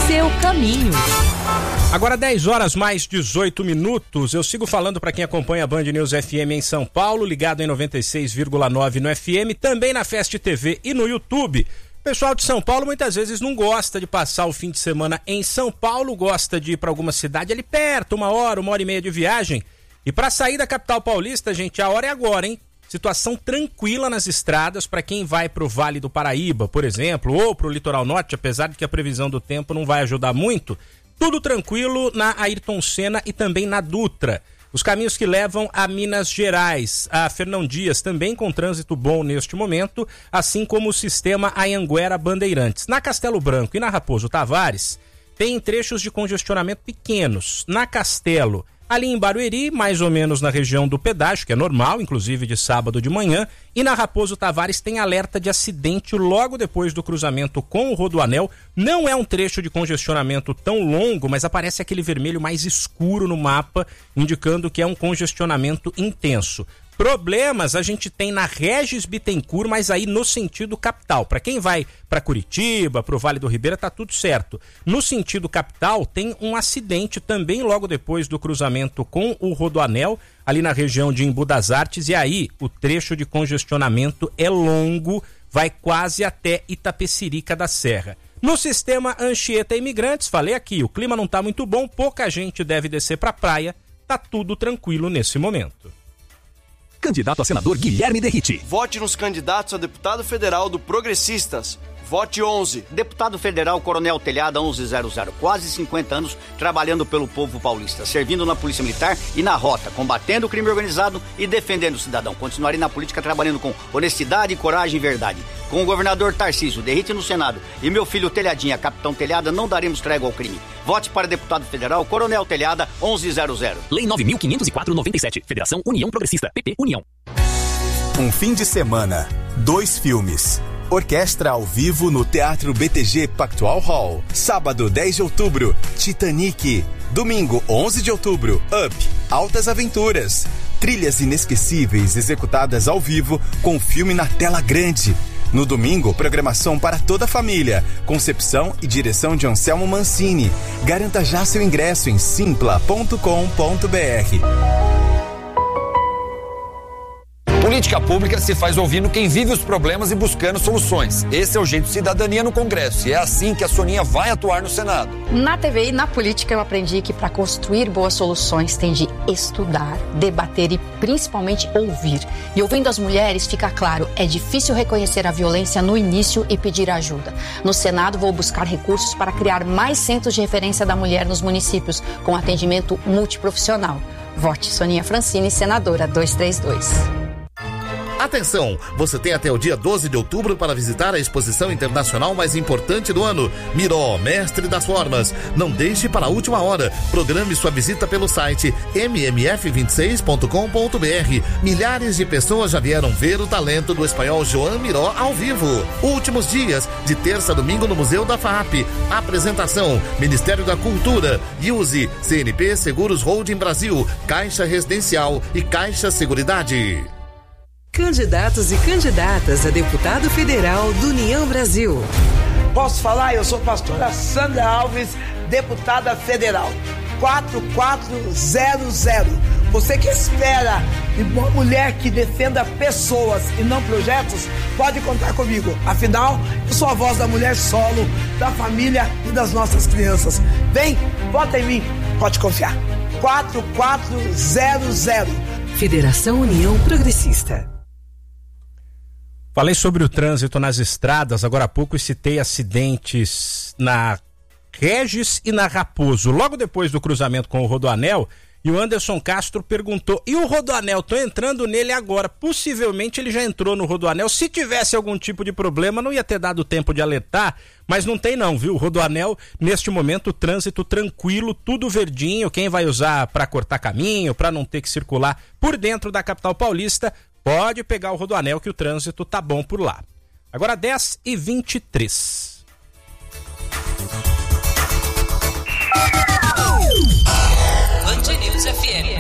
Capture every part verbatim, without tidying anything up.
seu caminho. Agora dez horas mais dezoito minutos, eu sigo falando para quem acompanha a Band News F M em São Paulo, ligado em noventa e seis vírgula nove no F M, também na Fest T V e no YouTube. O pessoal de São Paulo muitas vezes não gosta de passar o fim de semana em São Paulo, gosta de ir para alguma cidade ali perto, uma hora, uma hora e meia de viagem. E para sair da capital paulista, gente, a hora é agora, hein? Situação tranquila nas estradas para quem vai para o Vale do Paraíba, por exemplo, ou para o Litoral Norte, apesar de que a previsão do tempo não vai ajudar muito. Tudo tranquilo na Ayrton Senna e também na Dutra. Os caminhos que levam a Minas Gerais, a Fernão Dias, também com trânsito bom neste momento, assim como o sistema Anhanguera Bandeirantes. Na Castelo Branco e na Raposo Tavares, tem trechos de congestionamento pequenos. Na Castelo, ali em Barueri, mais ou menos na região do pedágio, que é normal, inclusive de sábado de manhã, e na Raposo Tavares tem alerta de acidente logo depois do cruzamento com o Rodoanel. Não é um trecho de congestionamento tão longo, mas aparece aquele vermelho mais escuro no mapa, indicando que é um congestionamento intenso. Problemas a gente tem na Regis Bittencourt, mas aí no sentido capital. Para quem vai para Curitiba, para o Vale do Ribeira, tá tudo certo. No sentido capital, tem um acidente também logo depois do cruzamento com o Rodoanel, ali na região de Embu das Artes, e aí o trecho de congestionamento é longo, vai quase até Itapecerica da Serra. No sistema Anchieta Imigrantes, falei aqui, o clima não tá muito bom, pouca gente deve descer para a praia, tá tudo tranquilo nesse momento. Candidato a senador Guilherme Derrite. Vote nos candidatos a deputado federal do Progressistas. Vote onze. Deputado Federal Coronel Telhada onze zero zero. Quase cinquenta anos trabalhando pelo povo paulista, servindo na Polícia Militar e na Rota, combatendo o crime organizado e defendendo o cidadão. Continuarei na política trabalhando com honestidade, coragem e verdade. Com o governador Tarcísio, Derrite no Senado e meu filho Telhadinha, capitão Telhada, não daremos trégua ao crime. Vote para deputado federal Coronel Telhada onze zero zero. Lei nove mil quinhentos e quatro, noventa e sete. Federação União Progressista. P P União. Um fim de semana, dois filmes. Orquestra ao vivo no Teatro B T G Pactual Hall. Sábado, dez de outubro, Titanic. Domingo, onze de outubro, Up, Altas Aventuras. Trilhas inesquecíveis executadas ao vivo com o filme na tela grande. No domingo, programação para toda a família. Concepção e direção de Anselmo Mancini. Garanta já seu ingresso em simpla ponto com ponto b r. Política pública se faz ouvindo quem vive os problemas e buscando soluções. Esse é o jeito de cidadania no Congresso e é assim que a Soninha vai atuar no Senado. Na T V e na política eu aprendi que para construir boas soluções tem de estudar, debater e principalmente ouvir. E ouvindo as mulheres fica claro, é difícil reconhecer a violência no início e pedir ajuda. No Senado vou buscar recursos para criar mais centros de referência da mulher nos municípios com atendimento multiprofissional. Vote Soninha Francini, senadora duzentos e trinta e dois. Atenção, você tem até o dia doze de outubro para visitar a exposição internacional mais importante do ano, Miró, Mestre das Formas. Não deixe para a última hora. Programe sua visita pelo site m m f vinte e seis ponto com ponto b r. Milhares de pessoas já vieram ver o talento do espanhol Joan Miró ao vivo. Últimos dias, de terça a domingo no Museu da F A P. Apresentação, Ministério da Cultura, Use, C N P Seguros Holding Brasil, Caixa Residencial e Caixa Seguridade. Candidatos e candidatas a deputado federal do União Brasil. Posso falar? Eu sou a pastora Sandra Alves, deputada federal. quatro quatro zero zero. Você que espera uma mulher que defenda pessoas e não projetos, pode contar comigo. Afinal, eu sou a voz da mulher solo, da família e das nossas crianças. Vem, vota em mim, pode confiar. quatro quatro zero zero. Federação União Progressista. Falei sobre o trânsito nas estradas, agora há pouco citei acidentes na Regis e na Raposo, logo depois do cruzamento com o Rodoanel, e o Anderson Castro perguntou, e o Rodoanel, tô entrando nele agora, possivelmente ele já entrou no Rodoanel, se tivesse algum tipo de problema não ia ter dado tempo de alertar, mas não tem não, viu? O Rodoanel, neste momento, trânsito tranquilo, tudo verdinho, quem vai usar para cortar caminho, para não ter que circular por dentro da capital paulista, pode pegar o Rodoanel que o trânsito tá bom por lá. Agora dez e vinte e três. Band News F M.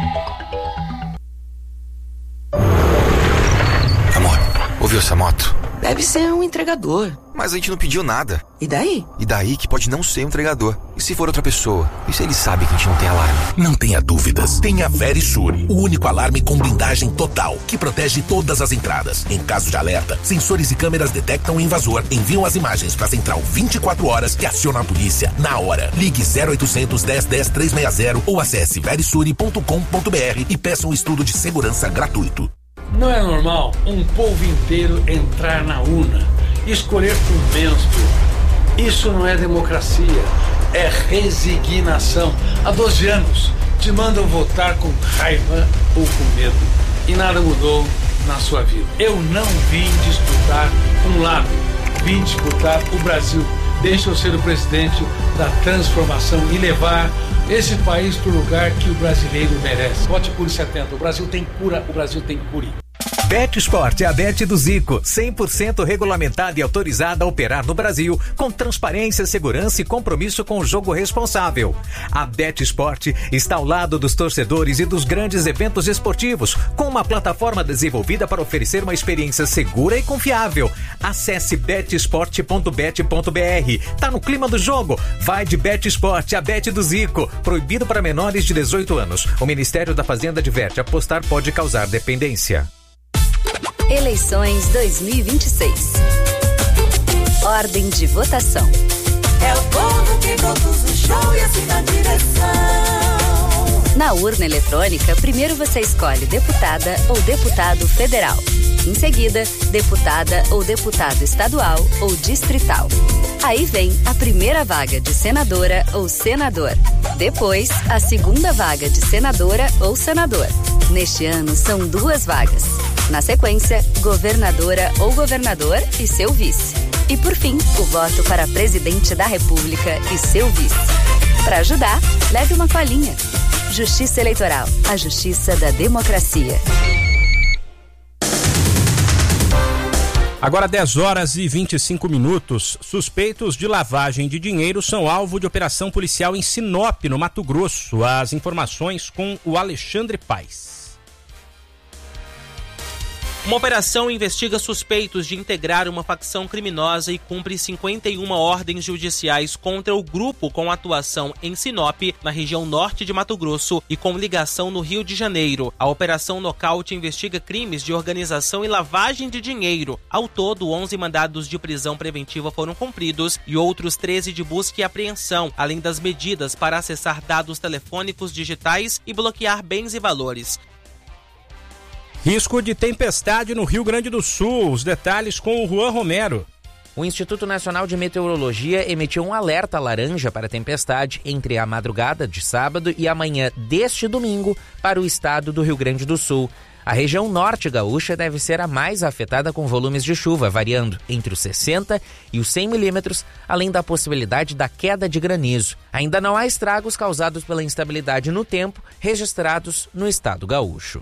Amor, ouviu essa moto? Deve ser um entregador. Mas a gente não pediu nada. E daí? E daí que pode não ser um entregador. E se for outra pessoa? E se ele sabe que a gente não tem alarme? Não tenha dúvidas. Tenha a Verisure, o único alarme com blindagem total, que protege todas as entradas. Em caso de alerta, sensores e câmeras detectam o invasor, enviam as imagens para a central vinte e quatro horas e acionam a polícia na hora. Ligue zero oitocentos, dez, dez, trezentos e sessenta ou acesse verisure ponto com ponto b r e peça um estudo de segurança gratuito. Não é normal um povo inteiro entrar na urna e escolher por menos pior. Isso não é democracia, é resignação. Há doze anos te mandam votar com raiva ou com medo e nada mudou na sua vida. Eu não vim disputar um lado, vim disputar o Brasil. Deixa eu ser o presidente da transformação e levar esse país para o lugar que o brasileiro merece. Vote Cure setenta. O Brasil tem cura, o Brasil tem Cure. Bet Sport é a Bet do Zico, cem por cento regulamentada e autorizada a operar no Brasil, com transparência, segurança e compromisso com o jogo responsável. A Bet Sport está ao lado dos torcedores e dos grandes eventos esportivos, com uma plataforma desenvolvida para oferecer uma experiência segura e confiável. Acesse bet sport ponto bet ponto b r. Tá no clima do jogo? Vai de Bet Sport, a Bet do Zico. Proibido para menores de dezoito anos. O Ministério da Fazenda adverte: apostar pode causar dependência. Eleições dois mil e vinte e seis. Ordem de votação. É o povo que conduz o show e assim na direção. Na urna eletrônica, primeiro você escolhe deputada ou deputado federal. Em seguida, deputada ou deputado estadual ou distrital. Aí vem a primeira vaga de senadora ou senador. Depois, a segunda vaga de senadora ou senador. Neste ano, são duas vagas. Na sequência, governadora ou governador e seu vice. E por fim, o voto para presidente da República e seu vice. Para ajudar, leve uma colinha. Justiça Eleitoral, a justiça da democracia. Agora dez horas e vinte e cinco minutos. Suspeitos de lavagem de dinheiro são alvo de operação policial em Sinop, no Mato Grosso. As informações com o Alexandre Paes. Uma operação investiga suspeitos de integrar uma facção criminosa e cumpre cinquenta e uma ordens judiciais contra o grupo com atuação em Sinop, na região norte de Mato Grosso, e com ligação no Rio de Janeiro. A Operação Nocaute investiga crimes de organização e lavagem de dinheiro. Ao todo, onze mandados de prisão preventiva foram cumpridos e outros treze de busca e apreensão, além das medidas para acessar dados telefônicos digitais e bloquear bens e valores. Risco de tempestade no Rio Grande do Sul. Os detalhes com o Juan Romero. O Instituto Nacional de Meteorologia emitiu um alerta laranja para tempestade entre a madrugada de sábado e a manhã deste domingo para o estado do Rio Grande do Sul. A região norte gaúcha deve ser a mais afetada, com volumes de chuva variando entre os sessenta e os cem milímetros, além da possibilidade da queda de granizo. Ainda não há estragos causados pela instabilidade no tempo registrados no estado gaúcho.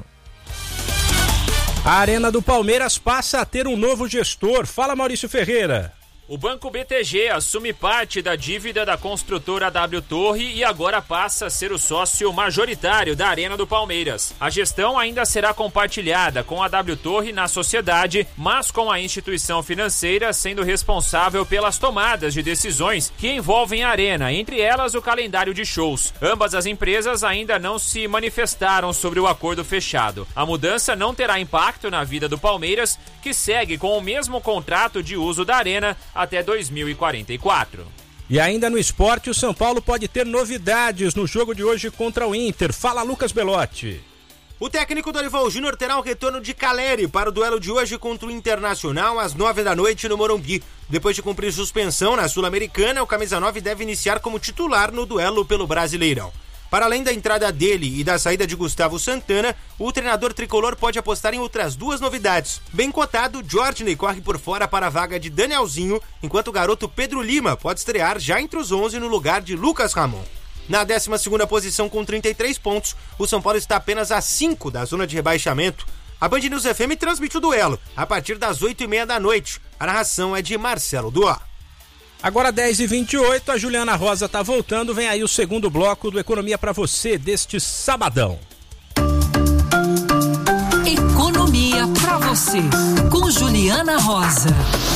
A Arena do Palmeiras passa a ter um novo gestor. Fala, Maurício Ferreira. O Banco B T G assume parte da dívida da construtora W Torre e agora passa a ser o sócio majoritário da Arena do Palmeiras. A gestão ainda será compartilhada com a W Torre na sociedade, mas com a instituição financeira sendo responsável pelas tomadas de decisões que envolvem a Arena, entre elas o calendário de shows. Ambas as empresas ainda não se manifestaram sobre o acordo fechado. A mudança não terá impacto na vida do Palmeiras, que segue com o mesmo contrato de uso da Arena até dois mil e quarenta e quatro. E ainda no esporte, o São Paulo pode ter novidades no jogo de hoje contra o Inter. Fala, Lucas Belotti. O técnico Dorival Júnior terá o retorno de Caleri para o duelo de hoje contra o Internacional às nove da noite no Morumbi. Depois de cumprir suspensão na Sul-Americana, o camisa nove deve iniciar como titular no duelo pelo Brasileirão. Para além da entrada dele e da saída de Gustavo Santana, o treinador tricolor pode apostar em outras duas novidades. Bem cotado, Jorginho corre por fora para a vaga de Danielzinho, enquanto o garoto Pedro Lima pode estrear já entre os onze no lugar de Lucas Ramon. Na décima segunda posição com trinta e três pontos, o São Paulo está apenas a cinco da zona de rebaixamento. A Band News F M transmite o duelo a partir das oito e meia da noite. A narração é de Marcelo Duá. Agora dez e vinte e oito, a Juliana Rosa tá voltando, vem aí o segundo bloco do Economia pra Você deste sabadão. Economia pra você, com Juliana Rosa.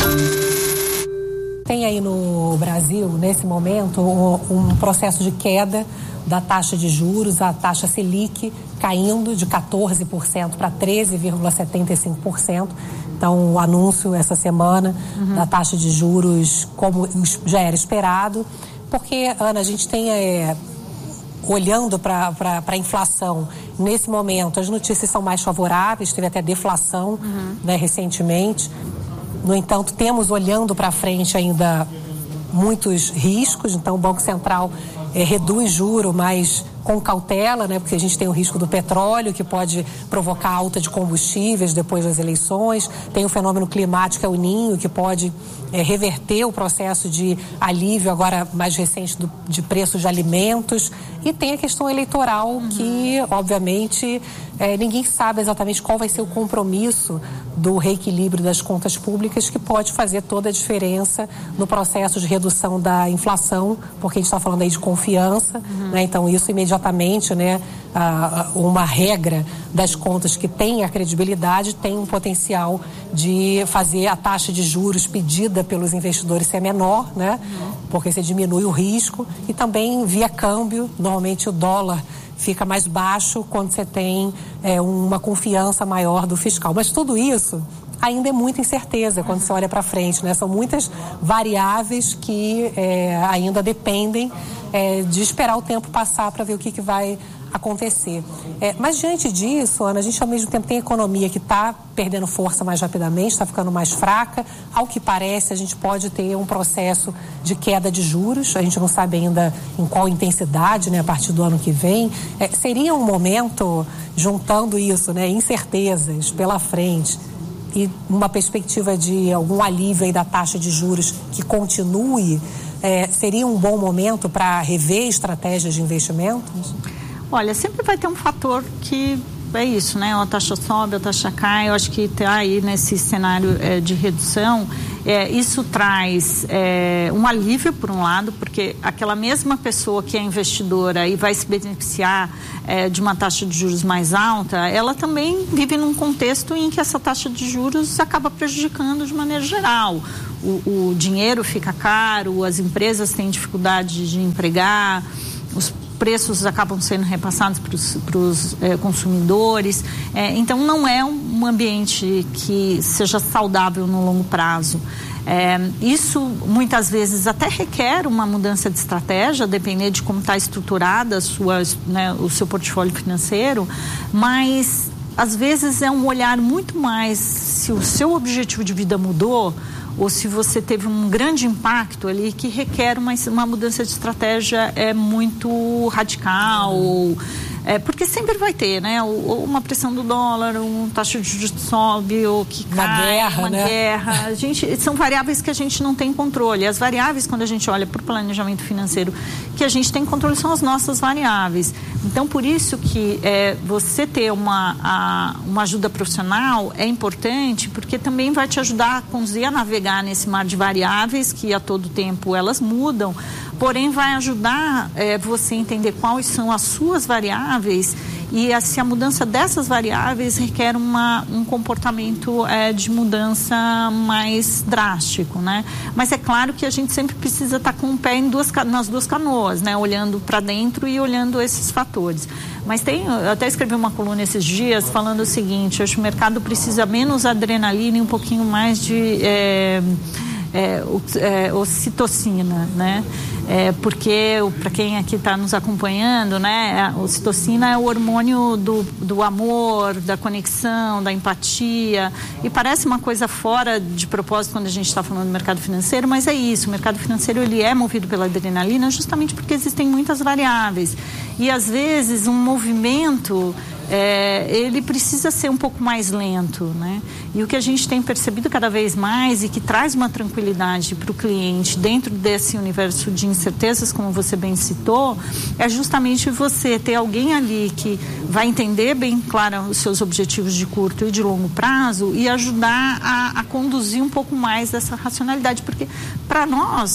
Tem aí no Brasil, nesse momento, um processo de queda da taxa de juros, a taxa Selic caindo de quatorze por cento para treze vírgula setenta e cinco por cento. Então, o anúncio essa semana uhum. da taxa de juros, como já era esperado, porque, Ana, a gente tem, é, olhando para a inflação, nesse momento as notícias são mais favoráveis, teve até deflação uhum. né, recentemente. No entanto, temos, olhando para frente, ainda muitos riscos. Então, o Banco Central é, reduz juro, mas com cautela, né? Porque a gente tem o risco do petróleo, que pode provocar alta de combustíveis depois das eleições. Tem o fenômeno climático, é o Ninho, que pode é, reverter o processo de alívio, agora mais recente, do, de preços de alimentos. E tem a questão eleitoral, uhum. que, obviamente, é, ninguém sabe exatamente qual vai ser o compromisso do reequilíbrio das contas públicas, que pode fazer toda a diferença no processo de redução da inflação, porque a gente está falando aí de confiança, uhum. né? Então isso imediatamente, né, uma regra das contas que tem a credibilidade tem um potencial de fazer a taxa de juros pedida pelos investidores ser menor, né? Uhum. Porque você diminui o risco, e também via câmbio, normalmente o dólar fica mais baixo quando você tem é, uma confiança maior do fiscal. Mas tudo isso ainda é muita incerteza quando você olha para frente, né? São muitas variáveis que é, ainda dependem é, de esperar o tempo passar para ver o que, que vai acontecer. É, mas diante disso, Ana, a gente ao mesmo tempo tem a economia que está perdendo força mais rapidamente, está ficando mais fraca. Ao que parece, a gente pode ter um processo de queda de juros. A gente não sabe ainda em qual intensidade, né, a partir do ano que vem. É, seria um momento, juntando isso, né, incertezas pela frente e uma perspectiva de algum alívio aí da taxa de juros que continue, é, seria um bom momento para rever estratégias de investimentos? Olha, sempre vai ter um fator que é isso, né? A taxa sobe, a taxa cai. Eu acho que tá aí nesse cenário é, de redução, é, isso traz é, um alívio, por um lado, porque aquela mesma pessoa que é investidora e vai se beneficiar é, de uma taxa de juros mais alta, ela também vive num contexto em que essa taxa de juros acaba prejudicando de maneira geral. O, o dinheiro fica caro, as empresas têm dificuldade de empregar, os preços acabam sendo repassados para os é, consumidores. É, então, não é um ambiente que seja saudável no longo prazo. É, isso, muitas vezes, até requer uma mudança de estratégia, dependendo de como está estruturada a sua, né, o seu portfólio financeiro, mas, às vezes, é um olhar muito mais se o seu objetivo de vida mudou, ou se você teve um grande impacto ali que requer uma, uma mudança de estratégia é muito radical, ou, é, porque sempre vai ter, né? Ou, uma pressão do dólar, uma taxa de juros sobe, ou que cai, uma guerra, uma né? guerra. A gente, são variáveis que a gente não tem controle. As variáveis, quando a gente olha para o planejamento financeiro, que a gente tem controle são as nossas variáveis. Então, por isso que é, você ter uma, a, uma ajuda profissional é importante, porque também vai te ajudar a conduzir a navegar nesse mar de variáveis, que a todo tempo elas mudam, porém vai ajudar é, você a entender quais são as suas variáveis e a, se a mudança dessas variáveis requer uma, um comportamento é, de mudança mais drástico, né? Mas é claro que a gente sempre precisa estar com o pé em duas, nas duas canoas, né? Olhando para dentro e olhando esses fatores. Mas tem, eu até escrevi uma coluna esses dias falando o seguinte: acho que o mercado precisa menos adrenalina e um pouquinho mais de é, é, é, ocitocina, né? É, porque, para quem aqui está nos acompanhando, né, a ocitocina é o hormônio do, do amor, da conexão, da empatia, e parece uma coisa fora de propósito quando a gente está falando do mercado financeiro, mas é isso, o mercado financeiro ele é movido pela adrenalina justamente porque existem muitas variáveis, e às vezes um movimento É, ele precisa ser um pouco mais lento, né? E o que a gente tem percebido cada vez mais e que traz uma tranquilidade para o cliente dentro desse universo de incertezas, como você bem citou, é justamente você ter alguém ali que vai entender bem claro os seus objetivos de curto e de longo prazo e ajudar a, a conduzir um pouco mais essa racionalidade, porque para nós que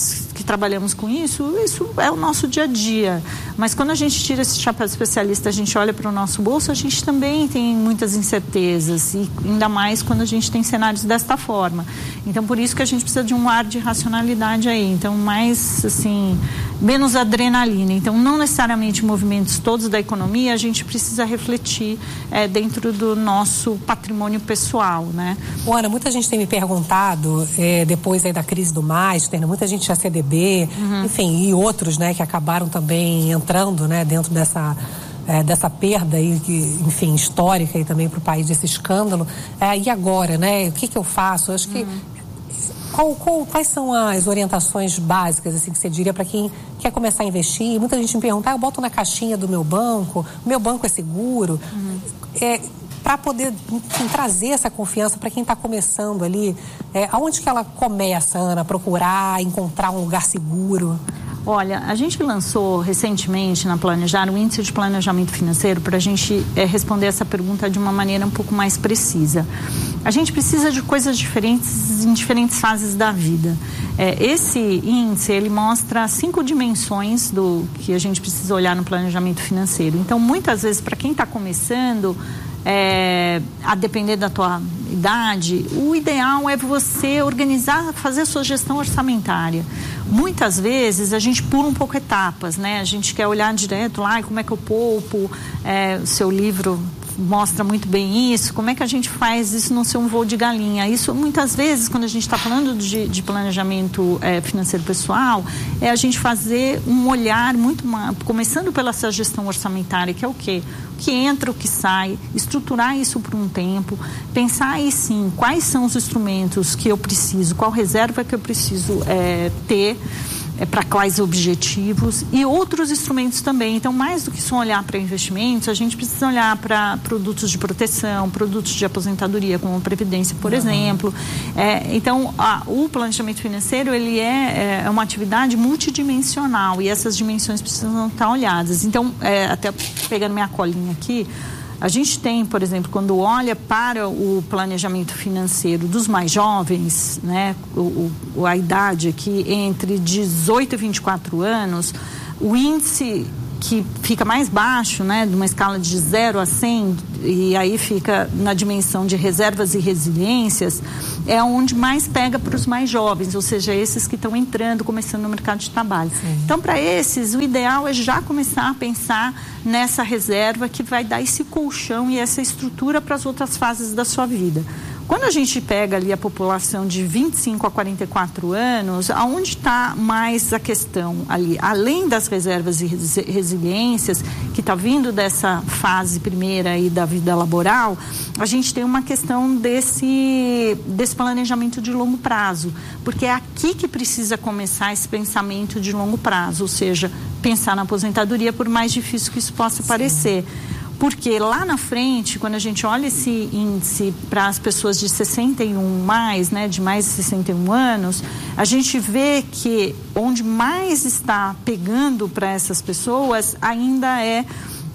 trabalhamos com isso, isso é o nosso dia a dia. Mas quando a gente tira esse chapéu especialista, a gente olha para o nosso bolso, a gente também tem muitas incertezas, e ainda mais quando a gente tem cenários desta forma. Então, por isso que a gente precisa de um ar de racionalidade aí. Então, mais, assim, menos adrenalina. Então, não necessariamente movimentos todos da economia, a gente precisa refletir é, dentro do nosso patrimônio pessoal, né? Bom, Ana, muita gente tem me perguntado, é, depois aí da crise do Master, né, muita gente da C D B, uhum. enfim, e outros, né, que acabaram também entrando, né, dentro dessa... É, dessa perda aí, que, enfim, histórica e também para o país, desse escândalo. É, e agora, né? O que, que eu faço? Eu acho que uhum. qual, qual, quais são as orientações básicas, assim, que você diria para quem quer começar a investir? Muita gente me pergunta, ah, eu boto na caixinha do meu banco, o meu banco é seguro. Uhum. É, para poder, enfim, trazer essa confiança para quem está começando ali, é, aonde que ela começa, Ana, a procurar, encontrar um lugar seguro? Olha, a gente lançou recentemente na Planejar o índice de planejamento financeiro para a gente é, responder essa pergunta de uma maneira um pouco mais precisa. A gente precisa de coisas diferentes em diferentes fases da vida. É, esse índice, ele mostra cinco dimensões do que a gente precisa olhar no planejamento financeiro. Então, muitas vezes, para quem está começando, É, a depender da tua idade, o ideal é você organizar, fazer a sua gestão orçamentária. Muitas vezes a gente pula um pouco etapas, né? A gente quer olhar direto lá, como é que eu poupo, é, o seu livro mostra muito bem isso, como é que a gente faz isso não ser um voo de galinha. Isso, muitas vezes, quando a gente está falando de, de planejamento é, financeiro pessoal, é a gente fazer um olhar muito mais, começando pela sua gestão orçamentária, que é o quê? O que entra, o que sai, estruturar isso por um tempo, pensar aí sim, quais são os instrumentos que eu preciso, qual reserva que eu preciso é, ter, É, para quais objetivos, e outros instrumentos também. Então, mais do que só olhar para investimentos, a gente precisa olhar para produtos de proteção, produtos de aposentadoria, como a Previdência, por uhum. exemplo. É, então, a, o planejamento financeiro, ele é, é uma atividade multidimensional, e essas dimensões precisam estar olhadas. Então, é, até pegando minha colinha aqui, a gente tem, por exemplo, quando olha para o planejamento financeiro dos mais jovens, né, o, o, a idade aqui entre dezoito e vinte e quatro anos, o índice que fica mais baixo, né, de uma escala de zero a cem, e aí fica na dimensão de reservas e resiliências, é onde mais pega para os mais jovens, ou seja, esses que estão entrando, começando no mercado de trabalho. Sim. Então, para esses, o ideal é já começar a pensar nessa reserva que vai dar esse colchão e essa estrutura para as outras fases da sua vida. Quando a gente pega ali a população de vinte e cinco a quarenta e quatro anos, aonde está mais a questão ali? Além das reservas e resiliências, que está vindo dessa fase primeira aí da vida laboral, a gente tem uma questão desse, desse planejamento de longo prazo, porque é aqui que precisa começar esse pensamento de longo prazo, ou seja, pensar na aposentadoria, por mais difícil que isso possa Sim. parecer. Porque lá na frente, quando a gente olha esse índice para as pessoas de sessenta e um mais, né, de mais de sessenta e um anos, a gente vê que onde mais está pegando para essas pessoas ainda é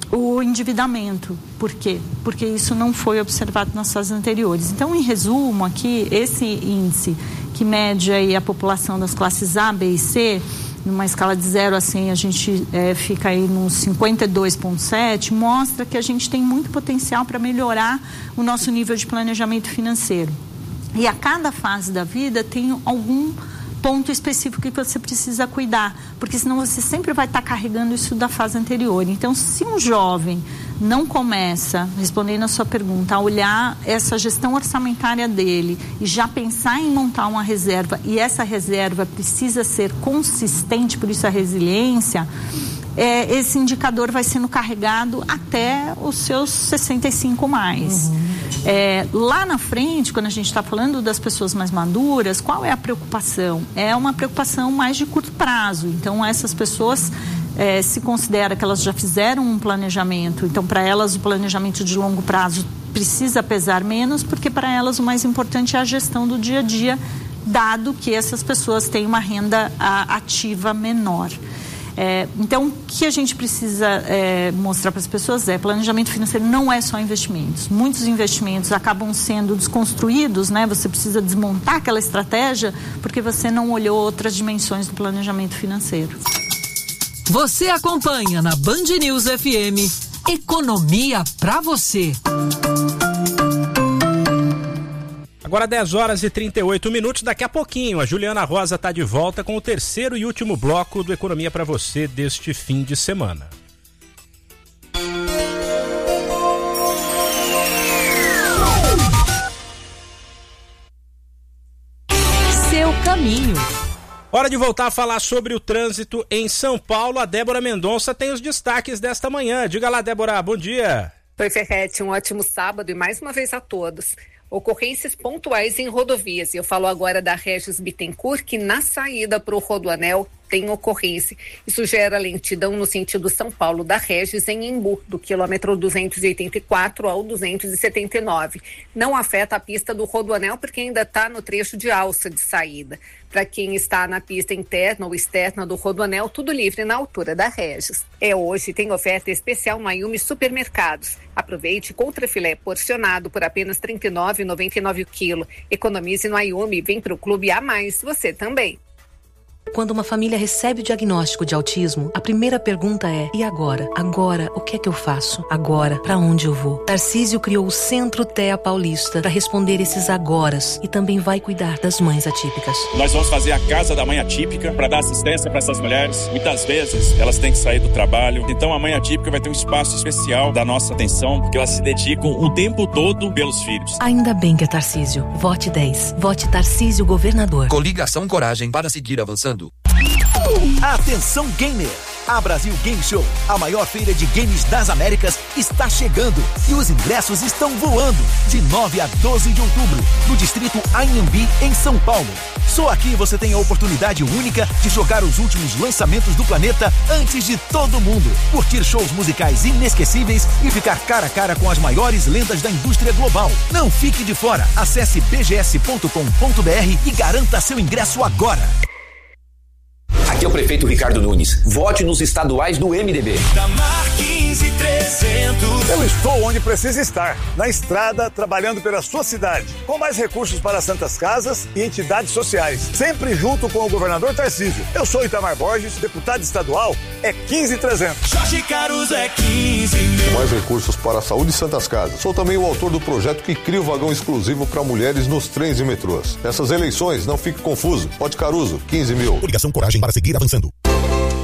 o endividamento. Por quê? Porque isso não foi observado nas fases anteriores. Então, em resumo aqui, esse índice que mede aí a população das classes A, B e C, numa escala de zero a cem, a gente é, fica aí nos cinquenta e dois vírgula sete, mostra que a gente tem muito potencial para melhorar o nosso nível de planejamento financeiro. E a cada fase da vida tem algum ponto específico que você precisa cuidar, porque senão você sempre vai estar carregando isso da fase anterior. Então, se um jovem não começa, respondendo a sua pergunta, a olhar essa gestão orçamentária dele e já pensar em montar uma reserva, e essa reserva precisa ser consistente, por isso a resiliência, é, esse indicador vai sendo carregado até os seus sessenta e cinco mais. Uhum. É, lá na frente, quando a gente está falando das pessoas mais maduras, qual é a preocupação? É uma preocupação mais de curto prazo. Então, essas pessoas é, se considera que elas já fizeram um planejamento. Então, para elas, o planejamento de longo prazo precisa pesar menos, porque para elas o mais importante é a gestão do dia a dia, dado que essas pessoas têm uma renda a, ativa menor. É, então, o que a gente precisa é, mostrar para as pessoas é planejamento financeiro não é só investimentos. Muitos investimentos acabam sendo desconstruídos, né? Você precisa desmontar aquela estratégia porque você não olhou outras dimensões do planejamento financeiro. Você acompanha na Band News F M Economia pra você. Agora dez horas e trinta e oito minutos, daqui a pouquinho a Juliana Rosa está de volta com o terceiro e último bloco do Economia para você deste fim de semana. Seu caminho. Hora de voltar a falar sobre o trânsito em São Paulo. A Débora Mendonça tem os destaques desta manhã. Diga lá, Débora, bom dia. Oi, Ferretti, um ótimo sábado e mais uma vez a todos. Ocorrências pontuais em rodovias. Eu falo agora da Regis Bittencourt, que na saída para o Rodoanel tem ocorrência. Isso gera lentidão no sentido São Paulo da Regis em Embu, do quilômetro duzentos e oitenta e quatro ao duzentos e setenta e nove. Não afeta a pista do Rodoanel porque ainda está no trecho de alça de saída. Para quem está na pista interna ou externa do Rodoanel, tudo livre na altura da Regis. É hoje, tem oferta especial no Ayumi Supermercados. Aproveite contrafilé porcionado por apenas trinta e nove reais e noventa e nove centavos o quilo. Economize no Ayumi, vem para o Clube A Mais, você também. Quando uma família recebe o diagnóstico de autismo, a primeira pergunta é: e agora? Agora, o que é que eu faço? Agora, para onde eu vou? Tarcísio criou o Centro T E A Paulista para responder esses agoras e também vai cuidar das mães atípicas. Nós vamos fazer a Casa da Mãe Atípica para dar assistência para essas mulheres. Muitas vezes elas têm que sair do trabalho, então a Mãe Atípica vai ter um espaço especial da nossa atenção, porque elas se dedicam o tempo todo pelos filhos. Ainda bem que é Tarcísio. Vote dez. Vote Tarcísio Governador. Coligação Coragem para seguir avançando. Atenção gamer! A Brasil Game Show, a maior feira de games das Américas, está chegando e os ingressos estão voando de nove a doze de outubro no distrito Anhembi, em São Paulo. Só aqui você tem a oportunidade única de jogar os últimos lançamentos do planeta antes de todo mundo, curtir shows musicais inesquecíveis e ficar cara a cara com as maiores lendas da indústria global. Não fique de fora. Acesse b g s ponto com ponto b r e garanta seu ingresso agora. Aqui é o prefeito Ricardo Nunes. Vote nos estaduais do M D B. quinze trezentos. Eu estou onde precisa estar, na estrada, trabalhando pela sua cidade, com mais recursos para santas casas e entidades sociais, sempre junto com o governador Tarcísio. Eu sou Itamar Borges, deputado estadual, é quinze trezentos. Jorge Caruso é quinze mil. Mais recursos para a saúde e santas casas. Sou também o autor do projeto que cria o vagão exclusivo para mulheres nos trens e metrôs. Nessas eleições, não fique confuso. Vote Caruso, quinze mil. Coligação Coragem para seguir avançando.